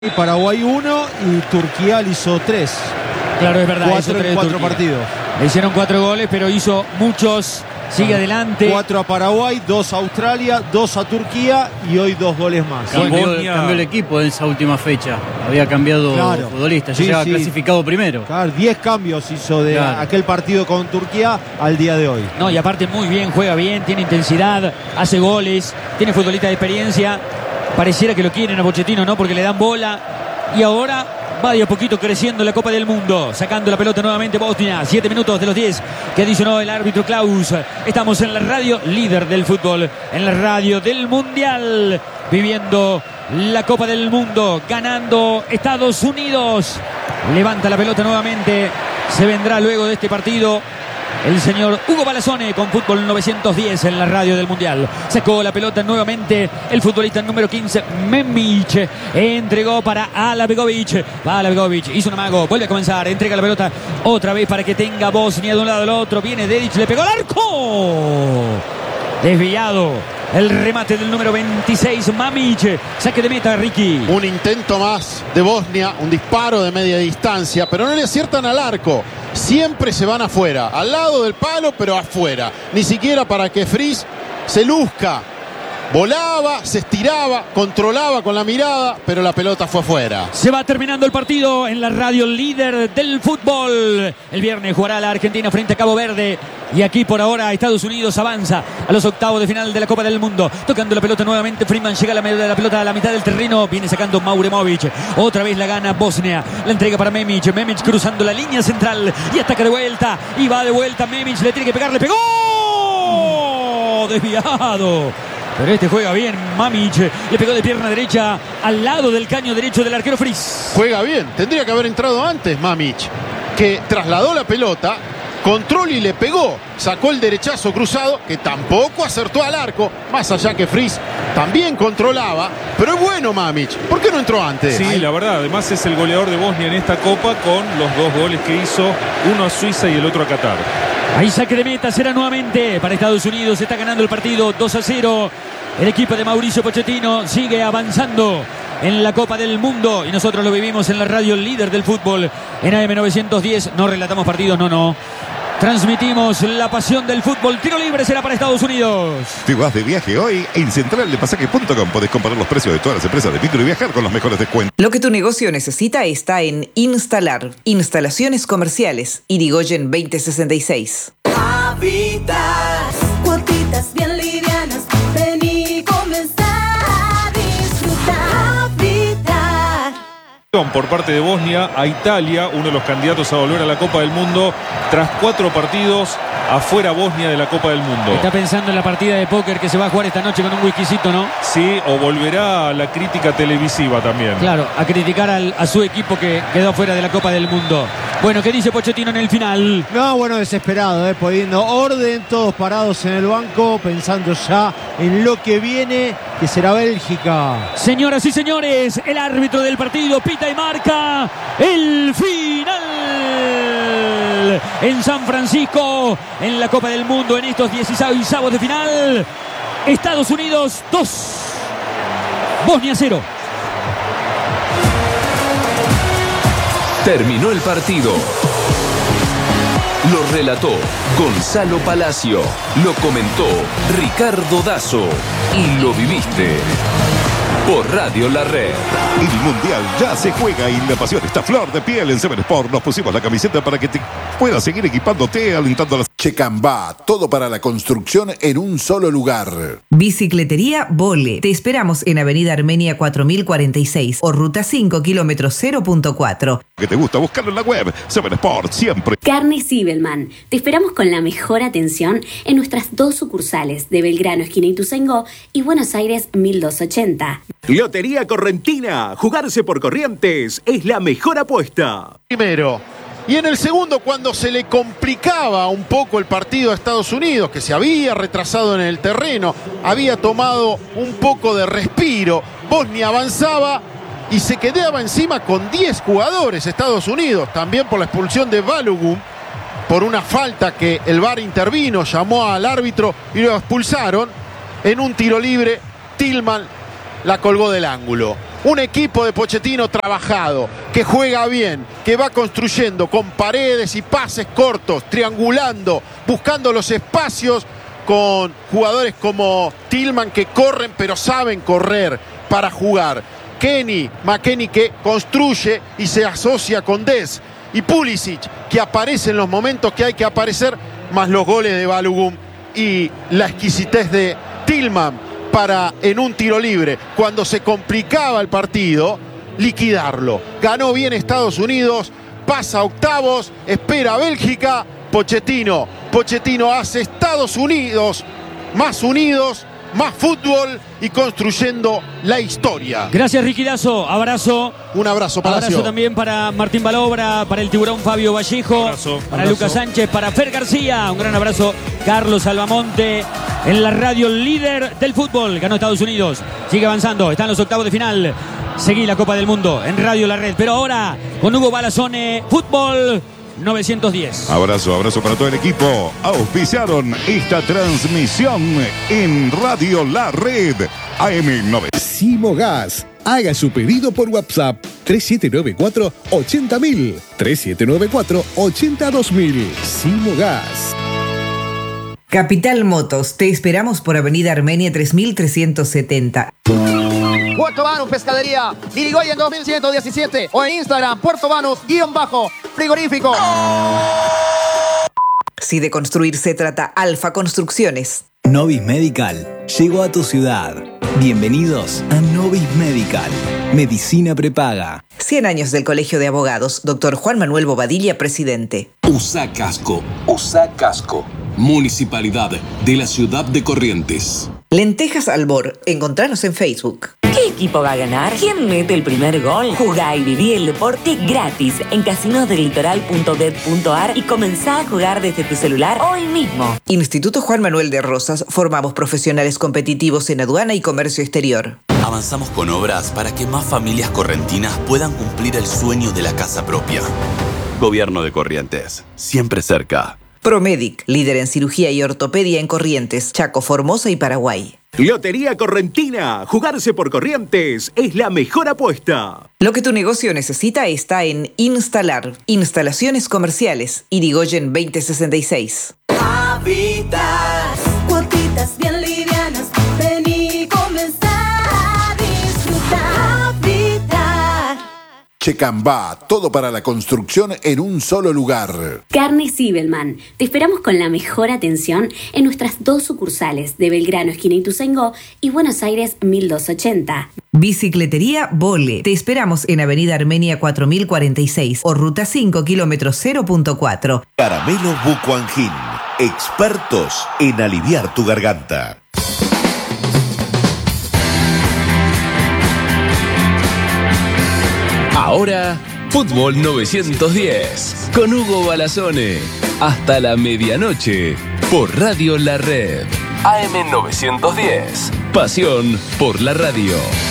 Paraguay 1 y Turquía le hizo 3. Claro, es verdad. 4 en 4 partidos. Le hicieron 4 goles, pero hizo muchos. Sigue adelante. 4 a Paraguay, 2 a Australia, 2 a Turquía y hoy 2 goles más. Cambió el equipo en esa última fecha. Había cambiado futbolistas. Ya llegaba clasificado primero. Claro, 10 cambios hizo de aquel partido con Turquía al día de hoy. No, y aparte muy bien, juega bien, tiene intensidad, hace goles, tiene futbolistas de experiencia. Pareciera que lo quieren a Pochettino, ¿no? Porque le dan bola. Y ahora va de a poquito creciendo la Copa del Mundo. Sacando la pelota nuevamente Bosnia. 7 minutos de los 10 que adicionó el árbitro Klaus. Estamos en la radio líder del fútbol. En la radio del Mundial. Viviendo la Copa del Mundo. Ganando Estados Unidos. Levanta la pelota nuevamente. Se vendrá luego de este partido el señor Hugo Balazone con Fútbol 910 en la radio del Mundial. Sacó la pelota nuevamente el futbolista número 15, Memić. Entregó para Alabegovic. Alabegovic hizo un amago, vuelve a comenzar. Entrega la pelota otra vez para que tenga Bosnia de un lado al otro. Viene Dedić, le pegó al arco. Desviado. El remate del número 26, Mamić. Saque de meta, Ricky. Un intento más de Bosnia, un disparo de media distancia, pero no le aciertan al arco. Siempre se van afuera, al lado del palo, pero afuera. Ni siquiera para que Fries se luzca. Volaba, se estiraba, controlaba con la mirada, pero la pelota fue afuera. Se va terminando el partido en la radio líder del fútbol. El viernes jugará la Argentina frente a Cabo Verde. Y aquí por ahora Estados Unidos avanza a los octavos de final de la Copa del Mundo. Tocando la pelota nuevamente, Freeman llega a la pelota a la mitad del terreno. Viene sacando Mauremovic. Otra vez la gana Bosnia. La entrega para Memić. Memić cruzando la línea central y ataca de vuelta. Y va de vuelta Memić. Le tiene que pegar. Le pegó. Desviado. Pero este juega bien, Mamić. Le pegó de pierna derecha al lado del caño derecho del arquero Fries. Juega bien. Tendría que haber entrado antes Mamić, que trasladó la pelota, control y le pegó. Sacó el derechazo cruzado, que tampoco acertó al arco. Más allá que Fries también controlaba. Pero es bueno Mamić. ¿Por qué no entró antes? Sí, la verdad. Además es el goleador de Bosnia en esta Copa con los 2 goles que hizo. Uno a Suiza y el otro a Qatar. Ahí saque de meta será nuevamente para Estados Unidos. Está ganando el partido 2-0. El equipo de Mauricio Pochettino sigue avanzando en la Copa del Mundo. Y nosotros lo vivimos en la radio líder del fútbol. En AM910 no relatamos partidos, no. Transmitimos la pasión del fútbol. Tiro libre será para Estados Unidos. Si vas de viaje hoy, en centraldepasajes.com podés comparar los precios de todas las empresas de micro y viajar con los mejores descuentos. Lo que tu negocio necesita está en Instalar. Instalaciones comerciales. Irigoyen 2066. Habitat. Cuotitas bien livianas. Vení, comenzar a disfrutar. Habitat. Por parte de Bosnia a Italia, uno de los candidatos a volver a la Copa del Mundo tras 4 partidos afuera Bosnia de la Copa del Mundo. Está pensando en la partida de póker que se va a jugar esta noche con un whiskycito, ¿no? Sí, o volverá a la crítica televisiva también. Claro, a criticar a su equipo que quedó fuera de la Copa del Mundo. Bueno, ¿qué dice Pochettino en el final? No, bueno, desesperado, poniendo orden, todos parados en el banco, pensando ya en lo que viene, que será Bélgica. Señoras y señores, el árbitro del partido pita y marca el final en San Francisco, en la Copa del Mundo, en estos 16avos de final. Estados Unidos 2, Bosnia 0. Terminó el partido. Lo relató Gonzalo Palacio. Lo comentó Ricardo Dazo. Y lo viviste por Radio La Red. El Mundial ya se juega y la pasión está a flor de piel en Seven Sport. Nos pusimos la camiseta para que te puedas seguir equipándote, alentando a las... Checambá, todo para la construcción en un solo lugar. Bicicletería Vole. Te esperamos en Avenida Armenia 4046 o Ruta 5, kilómetro 0.4. Que te gusta, buscarlo en la web. Seven Sport, siempre. Carne Sibelman. Te esperamos con la mejor atención en nuestras 2 sucursales de Belgrano, esquina Ituzaingó, y Buenos Aires 1280. Lotería Correntina. Jugarse por Corrientes es la mejor apuesta. Primero. Y en el segundo, cuando se le complicaba un poco el partido a Estados Unidos, que se había retrasado en el terreno, había tomado un poco de respiro, Bosnia avanzaba y se quedaba encima con 10 jugadores Estados Unidos, también por la expulsión de Balogun, por una falta que el VAR intervino, llamó al árbitro y lo expulsaron. En un tiro libre, Tillman la colgó del ángulo. Un equipo de Pochettino trabajado, que juega bien, que va construyendo con paredes y pases cortos, triangulando, buscando los espacios con jugadores como Tillman que corren pero saben correr para jugar. McKennie que construye y se asocia con Dest. Y Pulisic que aparece en los momentos que hay que aparecer, más los goles de Balogun y la exquisitez de Tillman para en un tiro libre, cuando se complicaba el partido, liquidarlo. Ganó bien Estados Unidos, pasa a octavos, espera a Bélgica. Pochettino hace Estados Unidos, más fútbol y construyendo la historia. Gracias, Ricky Dazo. Abrazo. Un abrazo, Palacio. Abrazo también para Martín Balobra, para el tiburón Fabio Vallejo, para Lucas Sánchez, para Fer García. Un gran abrazo, Carlos Albamonte, en la radio líder del fútbol. Ganó Estados Unidos. Sigue avanzando. Está en los octavos de final. Seguí la Copa del Mundo en Radio La Red. Pero ahora, con Hugo Balazone, Fútbol 910. Abrazo para todo el equipo. Auspiciaron esta transmisión en Radio La Red AM9. Simogas. Haga su pedido por WhatsApp 3794-80000. 3794-82000. Simogas. Capital Motos. Te esperamos por Avenida Armenia 3370. Puerto Banús Pescadería, Irigoyen 2117 o en Instagram Puerto Banús_frigorífico. Si de construir se trata, Alfa Construcciones. Novis Medical llegó a tu ciudad. Bienvenidos a Novis Medical. Medicina prepaga. 100 años del Colegio de Abogados. Dr. Juan Manuel Bobadilla, presidente. USA Casco. Municipalidad de la ciudad de Corrientes. Lentejas Albor. Encontranos en Facebook. ¿Qué equipo va a ganar? ¿Quién mete el primer gol? Jugá y viví el deporte gratis en casinosdelitoral.bet.ar y comenzá a jugar desde tu celular hoy mismo. Instituto Juan Manuel de Rosas. Formamos profesionales competitivos en aduana y comercio exterior. Avanzamos con obras para que más familias correntinas puedan cumplir el sueño de la casa propia. Gobierno de Corrientes, siempre cerca. Promedic, líder en cirugía y ortopedia en Corrientes, Chaco, Formosa y Paraguay. Lotería Correntina. Jugarse por Corrientes es la mejor apuesta. Lo que tu negocio necesita está en Instalar. Instalaciones comerciales. Irigoyen 2066. Habitat. Cuotitas bien livianas. Ven y comenzá a disfrutar. Habitat. Checambá, todo para la construcción en un solo lugar. Carnes Zibelman. Te esperamos con la mejor atención en nuestras 2 sucursales de Belgrano, esquina Ituzaingó, y Buenos Aires 1280. Bicicletería Vole. Te esperamos en Avenida Armenia 4046 o Ruta 5, kilómetro 0.4. Caramelo Bucuangin. Expertos en aliviar tu garganta. Ahora, Fútbol 910, con Hugo Balazone. Hasta la medianoche, por Radio La Red. AM 910, pasión por la radio.